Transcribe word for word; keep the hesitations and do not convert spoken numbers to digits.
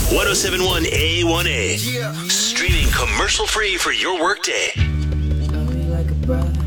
ten seventy-one A one A. Streaming commercial free for your workday. Love you like a brother.